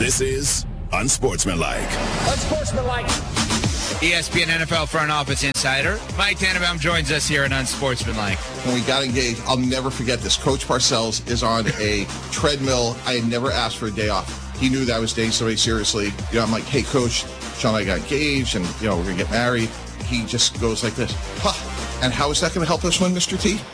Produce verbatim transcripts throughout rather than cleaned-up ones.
This is Unsportsmanlike. Unsportsmanlike. E S P N N F L front office insider Mike Tannenbaum joins us here on Unsportsmanlike. When we got engaged, I'll never forget this. Coach Parcells is on a treadmill. I had never asked for a day off. He knew that I was dating somebody seriously. You know, I'm like, hey, Coach, Sean and I got engaged, and, you know, we're going to get married. He just goes like this. Huh. And how is that going to help us win, Mister T?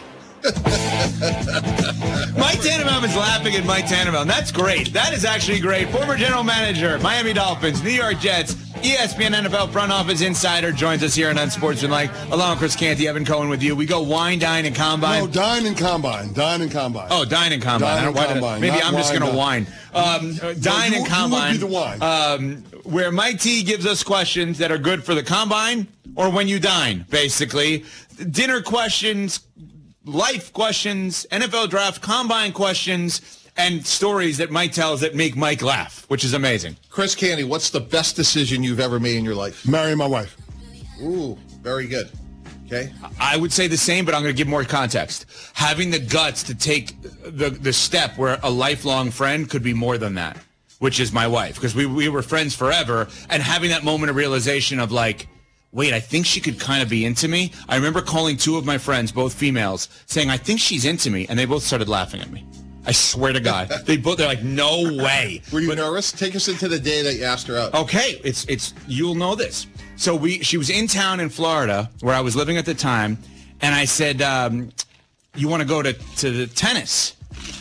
Mike Tannenbaum is laughing at Mike Tannenbaum. That's great. That is actually great. Former general manager, Miami Dolphins, New York Jets, E S P N N F L front office insider joins us here on Unsportsmanlike. Along with Chris Canty, Evan Cohen with you. We go wine, dine, and combine. No, dine and combine. Dine and combine. Oh, dine and combine. Dine I don't, and why did I- combine, maybe not I'm just going to wine, whine. Um, uh, dine you- and you combine. would be the wine. Um, where Mike T gives us questions that are good for the combine or when you dine, basically. Dinner questions, life questions, N F L draft, combine questions, and stories that Mike tells that make Mike laugh, which is amazing. Chris Canty, what's the best decision you've ever made in your life? Marry my wife. Ooh, very good. Okay. I would say the same, but I'm going to give more context. Having the guts to take the the step where a lifelong friend could be more than that, which is my wife, because we, we were friends forever, and having that moment of realization of like, wait, I think she could kind of be into me. I remember calling two of my friends, both females, saying, I think she's into me, and they both started laughing at me. I swear to God. They both, they're like, no way. Were you But- nervous? Take us into the day that you asked her out. Okay, it's it's you'll know this. So we she was in town in Florida where I was living at the time, and I said, um, "You want to go to to the tennis?"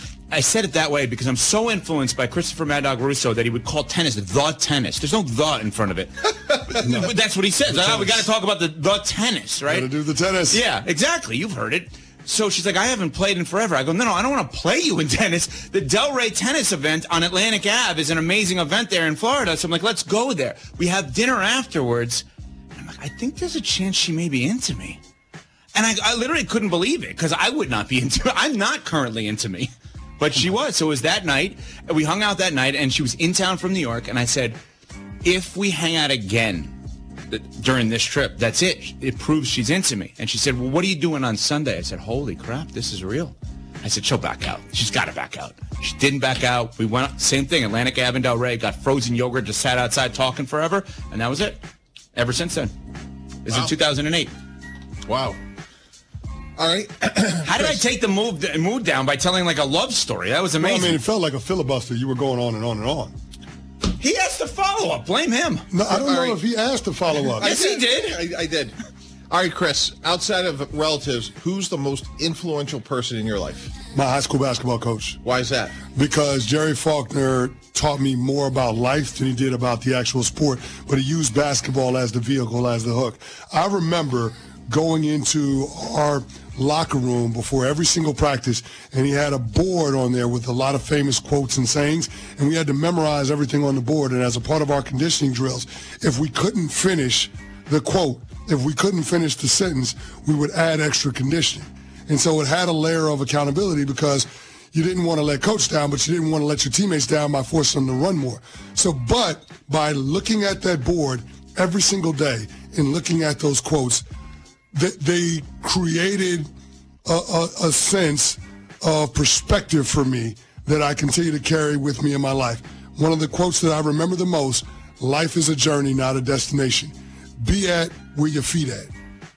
I said it that way because I'm so influenced by Christopher Mad Dog Russo that he would call tennis the tennis. There's no the in front of it. But that's what he says. Like, oh, we got to talk about the the tennis, right? Gotta do the tennis. Yeah, exactly. You've heard it. So she's like, I haven't played in forever. I go, no, no, I don't want to play you in tennis. The Delray Tennis event on Atlantic Avenue is an amazing event there in Florida. So I'm like, let's go there. We have dinner afterwards. And I'm like, I think there's a chance she may be into me. And I, I literally couldn't believe it because I would not be into I'm not currently into me. But she was. So it was that night. We hung out that night, and she was in town from New York. And I said, if we hang out again during this trip, that's it. It proves she's into me. And she said, well, what are you doing on Sunday? I said, holy crap, this is real. I said, she'll back out. She's got to back out. She didn't back out. We went, same thing, Atlantic Avenue, Delray, got frozen yogurt, just sat outside talking forever, and that was it. Ever since then. This is Wow. in two thousand eight. Wow. All right. How did I take the move, the mood down by telling like a love story? That was Well, amazing. I mean, it felt like a filibuster. You were going on and on and on. He has to follow up. Blame him. No, I don't All know right. if he asked to follow up. Yes, he did. I, I did. All right, Chris, outside of relatives, who's the most influential person in your life? My high school basketball coach. Why is that? Because Jerry Faulkner taught me more about life than he did about the actual sport, but he used basketball as the vehicle, as the hook. I remember going into our locker room before every single practice, and he had a board on there with a lot of famous quotes and sayings, and we had to memorize everything on the board. And as a part of our conditioning drills, if we couldn't finish the quote, if we couldn't finish the sentence, we would add extra conditioning. And so it had a layer of accountability because you didn't want to let coach down, but you didn't want to let your teammates down by forcing them to run more. So, but by looking at that board every single day and looking at those quotes, they, they created a, a, a sense of perspective for me that I continue to carry with me in my life. One of the quotes that I remember the most, life is a journey, not a destination. Be at where your feet at.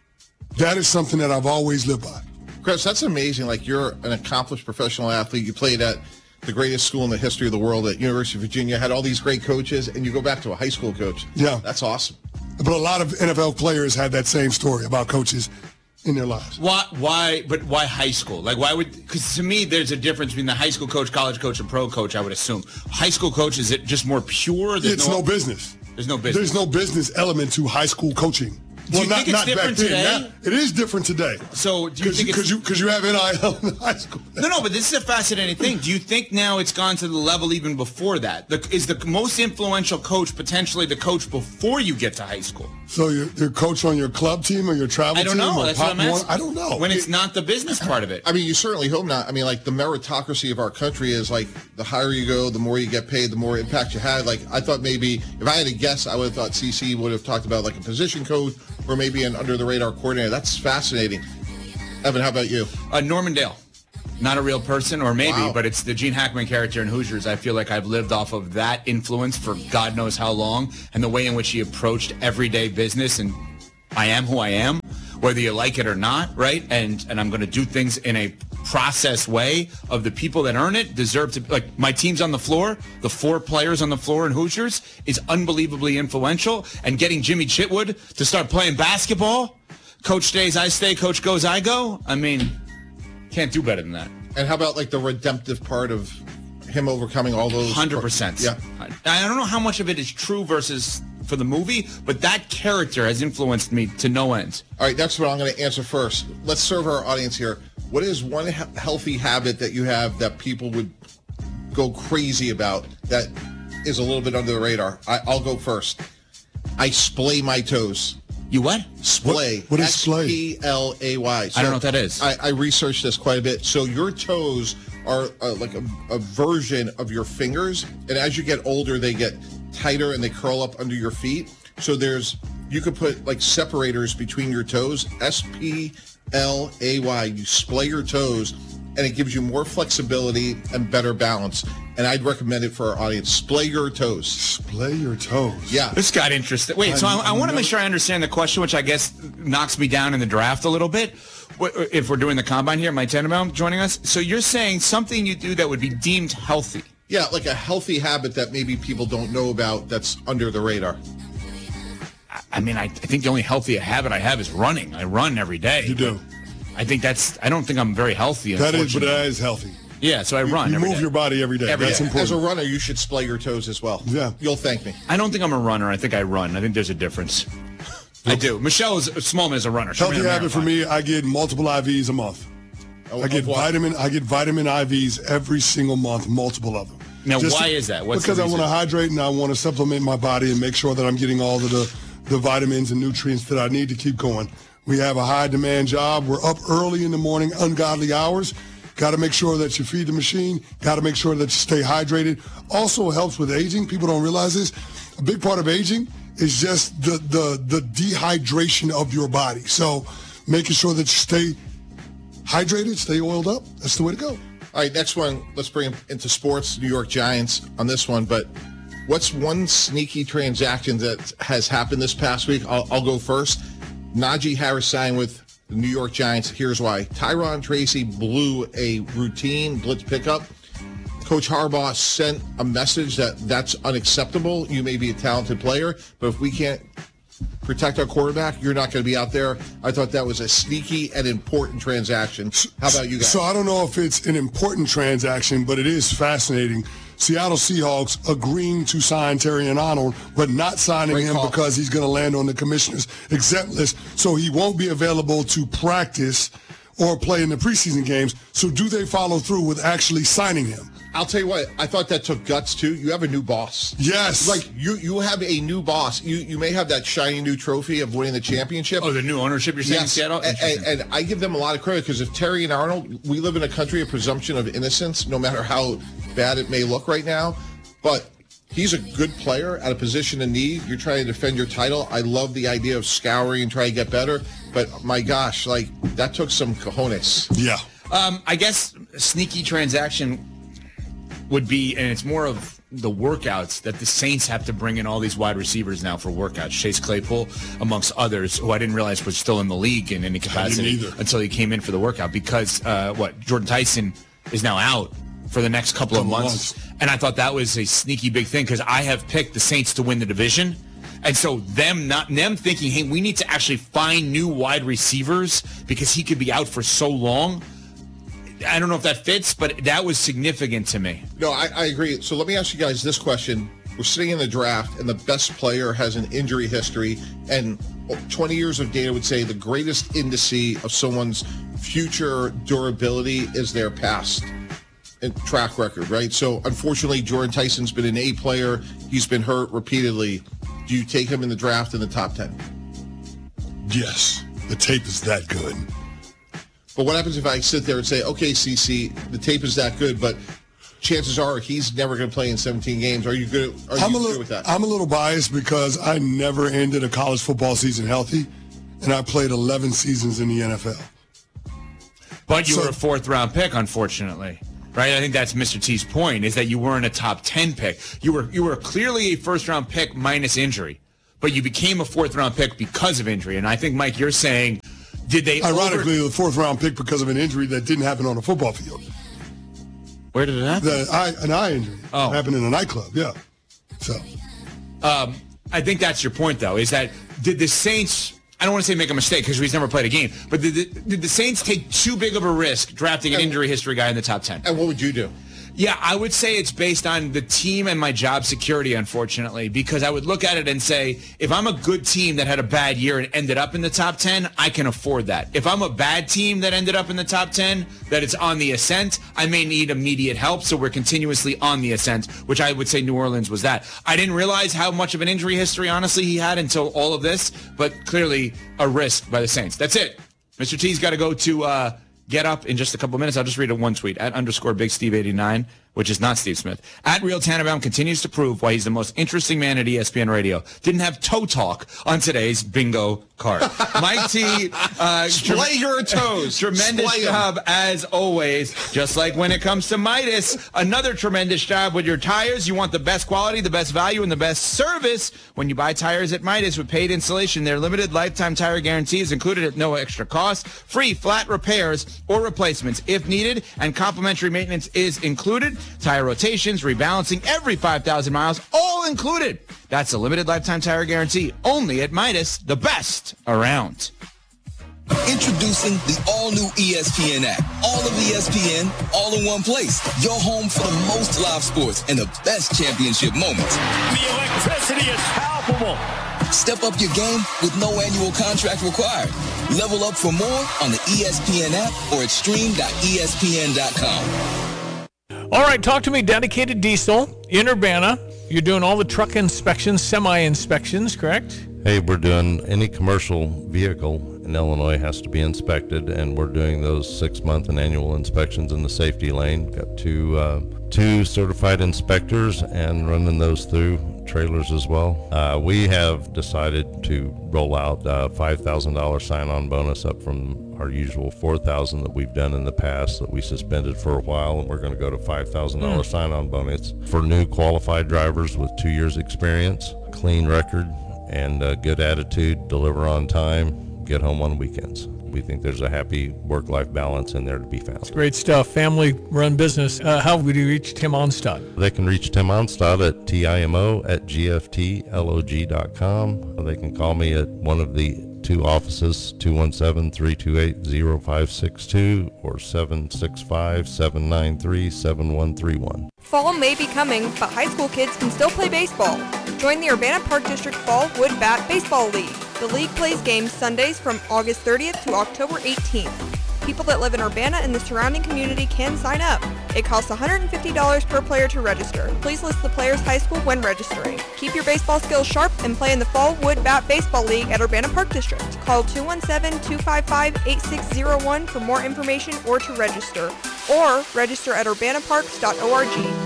That is something that I've always lived by. Chris, that's amazing. Like, you're an accomplished professional athlete. You played at the greatest school in the history of the world at University of Virginia, had all these great coaches, and you go back to a high school coach. Yeah. That's awesome. But a lot of N F L players had that same story about coaches in their lives. Why? Why? But why high school? Like, why would? Because to me, there's a difference between the high school coach, college coach, and pro coach. I would assume high school coach, is it just more pure? There's It's no business. There's no business. There's no business element to high school coaching. Do well, you not, think it's not different back then. today? Now, it is different today. So do you think it's... Because you, because you have N I L in high school. No, no, but this is a fascinating thing. Do you think now it's gone to the level even before that? The, is the most influential coach potentially the coach before you get to high school? So you're, you're coach on your club team or your travel I don't team? know. or That's Pop what I'm Warner? asking. I don't know. When it's not the business part of it. I mean, you certainly hope not. I mean, like, the meritocracy of our country is, like, the higher you go, the more you get paid, the more impact you had. Like, I thought maybe, if I had to guess, I would have thought C C would have talked about, like, a position coach or maybe an under-the-radar coordinator. That's fascinating. Evan, how about you? Uh, Norman Dale. Not a real person, or maybe, Wow. but it's the Gene Hackman character in Hoosiers. I feel like I've lived off of that influence for God knows how long, and the way in which he approached everyday business, and I am who I am, whether you like it or not, right? And and I'm going to do things in a process way of the people that earn it deserve to, like my team's on the floor, the four players on the floor in Hoosiers is unbelievably influential, and getting Jimmy Chitwood to start playing basketball, coach stays, I stay, coach goes, I go. I mean, can't do better than that. And how about like the redemptive part of him overcoming all those? one hundred percent. Yeah. I, I don't know how much of it is true versus for the movie, but that character has influenced me to no end. All right, that's what I'm going to answer first. Let's serve our audience here. What is one he- healthy habit that you have that people would go crazy about that is a little bit under the radar? I, I'll go first. I splay my toes. You what? Splay. What- what is splay? S P L A Y. So I don't know what that is. I, I researched this quite a bit. So your toes are uh, like a, a version of your fingers, and as you get older, they get tighter and they curl up under your feet. So there's, you could put like separators between your toes. S P L A Y. You splay your toes, and it gives you more flexibility and better balance. And I'd recommend it for our audience. Splay your toes. Splay your toes. Yeah. This got interesting. Wait, so I, I want to make sure I understand the question, which I guess knocks me down in the draft a little bit. Wh- If we're doing the combine here, Mike Tenenbaum joining us. So you're saying something you do that would be deemed healthy. Yeah, like a healthy habit that maybe people don't know about that's under the radar. I- I mean, I, I think the only healthy habit I have is running. I run every day. You do. I think that's, I don't think I'm very healthy. That is, but unfortunately. that is healthy. Yeah, so I run You every move day. your body every day. Every That's day. important. As a runner, you should splay your toes as well. Yeah. You'll thank me. I don't think I'm a runner. I think I run. I think there's a difference. I do. Michelle is Smallman is a runner. She Healthy ran a habit for marathon. me, I get multiple I Vs a month. Oh, I get of what? vitamin I get vitamin I Vs every single month, multiple of them. Now, Just why to- is that? What's because the I want to reason? hydrate and I want to supplement my body and make sure that I'm getting all of the, the vitamins and nutrients that I need to keep going. We have a high demand job. We're up early in the morning, ungodly hours. Got to make sure that you feed the machine. Got to make sure that you stay hydrated. Also helps with aging. People don't realize this. A big part of aging is just the, the, the dehydration of your body. So making sure that you stay hydrated, stay oiled up. That's the way to go. All right, next one. Let's bring it into sports. New York Giants on this one. But what's one sneaky transaction that has happened this past week? I'll, I'll go first. Najee Harris signed with the New York Giants. Here's why. Tyron Tracy blew a routine blitz pickup. Coach Harbaugh sent a message that that's unacceptable. You may be a talented player, but if we can't protect our quarterback, you're not going to be out there. I thought that was a sneaky and important transaction. How about you guys? So I don't know if it's an important transaction, but it is fascinating. Seattle Seahawks agreeing to sign Terrion Arnold, but not signing Great him call. because he's going to land on the commissioner's exempt list. So he won't be available to practice or play in the preseason games. So do they follow through with actually signing him? I'll tell you what, I thought that took guts too. You have a new boss. Yes. Like you you have a new boss. You you may have that shiny new trophy of winning the championship. Oh, the new ownership you're saying in Yes, Seattle? and, and, and I give them a lot of credit because if Terry and Arnold, we live in a country of presumption of innocence, no matter how bad it may look right now, but he's a good player at a position of need. You're trying to defend your title. I love the idea of scouring and trying to get better, but my gosh, like that took some cojones. Yeah. Um, I guess a sneaky transaction would be, and it's more of the workouts that the Saints have to bring in all these wide receivers now for workouts. Chase Claypool, amongst others, who I didn't realize was still in the league in any capacity either. until he came in for the workout because, uh, what, Jordan Tyson is now out for the next couple, Couple of months. months. And I thought that was a sneaky big thing because I have picked the Saints to win the division. And so them not them thinking, hey, we need to actually find new wide receivers because he could be out for so long. I don't know if that fits, but that was significant to me. No, I, I agree. So let me ask you guys this question. We're sitting in the draft, and the best player has an injury history, and twenty years of data would say the greatest indice of someone's future durability is their past and track record, right? So unfortunately, Jordan Tyson's been an A player. He's been hurt repeatedly. Do you take him in the draft in the top ten? Yes. The tape is that good. But what happens if I sit there and say, okay, C C, the tape is that good, but chances are he's never going to play in seventeen games. Are you good? Are you I'm a good little, with that? I'm a little biased because I never ended a college football season healthy, and I played eleven seasons in the N F L. But you So- were a fourth-round pick, unfortunately. Right? I think that's Mister T's point, is that you weren't a top ten pick. You were you were clearly a first-round pick minus injury, but you became a fourth-round pick because of injury. And I think, Mike, you're saying, did they Ironically, over- the fourth-round pick because of an injury that didn't happen on a football field. Where did it happen? The eye, an eye injury. Oh. It happened in a nightclub, yeah. So, Um, I think that's your point, though, is that did the Saints... I don't want to say make a mistake because he's never played a game, but did the, did the Saints take too big of a risk drafting an injury history guy in the top ten? And what would you do? Yeah, I would say it's based on the team and my job security, unfortunately, because I would look at it and say, if I'm a good team that had a bad year and ended up in the top ten, I can afford that. If I'm a bad team that ended up in the top ten, that it's on the ascent, I may need immediate help, so we're continuously on the ascent, which I would say New Orleans was that. I didn't realize how much of an injury history, honestly, he had until all of this, but clearly a risk by the Saints. That's it. Mister T's got to go to... Uh, Get Up in just a couple minutes. I'll just read a one tweet at underscore Big Steve eighty-nine, which is not Steve Smith. At Real Tannenbaum continues to prove why he's the most interesting man at E S P N Radio. Didn't have toe talk on today's bingo card. Mike T. Uh, Splay your toes. Tremendous Splay 'em. job as always. Just like when it comes to Midas, another tremendous job with your tires. You want the best quality, the best value, and the best service when you buy tires at Midas with paid installation. Their limited lifetime tire guarantee is included at no extra cost. Free flat repairs or replacements if needed, and complimentary maintenance is included. Tire rotations, rebalancing every five thousand miles, all included. That's a limited lifetime tire guarantee only at Midas, the best around. Introducing the all-new E S P N app. All of E S P N, all in one place. Your home for the most live sports and the best championship moments. The electricity is palpable. Step up your game with no annual contract required. Level up for more on the E S P N app or at stream dot E S P N dot com. All right, talk to me. Dedicated Diesel in Urbana. You're doing all the truck inspections, semi-inspections, correct? Hey, we're doing any commercial vehicle in Illinois has to be inspected, and we're doing those six-month and annual inspections in the safety lane. Got two uh, two certified inspectors and running those through trailers as well. Uh, we have decided to roll out a five thousand dollars sign-on bonus up from our usual four thousand dollars that we've done in the past that we suspended for a while, and we're going to go to five thousand dollars mm. sign-on bonus for new qualified drivers with two years experience, clean record, and a good attitude, deliver on time, get home on weekends. We think there's a happy work-life balance in there to be found. Great stuff. Family-run business. Uh, how would you reach Tim Onstad? They can reach Tim Onstad at T I M O at G F T L O G dot com. They can call me at one of the two offices, two one seven, three two eight, zero five six two or seven six five, seven nine three, seven one three one. Fall may be coming, but high school kids can still play baseball. Join the Urbana Park District Fall Wood Bat Baseball League. The league plays games Sundays from August thirtieth to October eighteenth. People that live in Urbana and the surrounding community can sign up. It costs one hundred fifty dollars per player to register. Please list the player's high school when registering. Keep your baseball skills sharp and play in the Fall Wood Bat Baseball League at Urbana Park District. Call two one seven, two five five, eight six zero one for more information or to register. Or register at urbana parks dot org.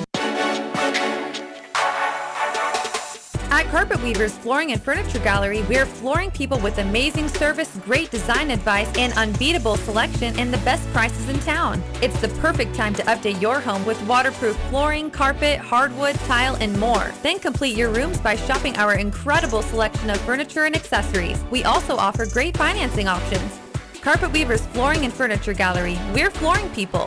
At Carpet Weavers Flooring and Furniture Gallery, we're flooring people with amazing service, great design advice, and unbeatable selection and the best prices in town. It's the perfect time to update your home with waterproof flooring, carpet, hardwood, tile, and more. Then complete your rooms by shopping our incredible selection of furniture and accessories. We also offer great financing options. Carpet Weavers Flooring and Furniture Gallery, we're flooring people.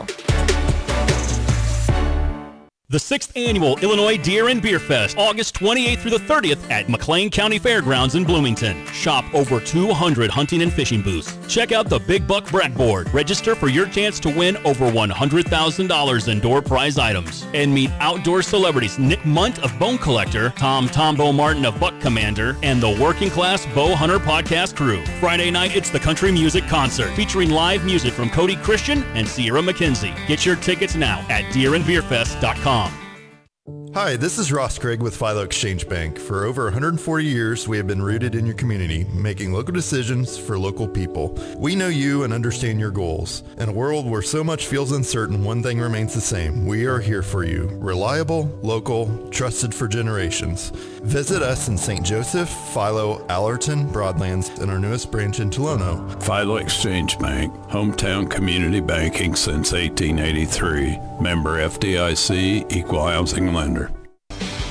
The sixth Annual Illinois Deer and Beer Fest, August twenty-eighth through the thirtieth at McLean County Fairgrounds in Bloomington. Shop over two hundred hunting and fishing booths. Check out the Big Buck Breadboard. Register for your chance to win over one hundred thousand dollars in door prize items. And meet outdoor celebrities Nick Munt of Bone Collector, Tom Tombo Martin of Buck Commander, and the Working Class Bow Hunter podcast crew. Friday night, it's the Country Music Concert, featuring live music from Cody Christian and Sierra McKenzie. Get your tickets now at deer and beer fest dot com. Hi, this is Ross Craig with Philo Exchange Bank. For over one hundred forty years, we have been rooted in your community, making local decisions for local people. We know you and understand your goals. In a world where so much feels uncertain, one thing remains the same. We are here for you. Reliable, local, trusted for generations. Visit us in Saint Joseph, Philo, Allerton, Broadlands, and our newest branch in Tolono. Philo Exchange Bank, hometown community banking since eighteen eighty-three. Member F D I C, Equal Housing Lender.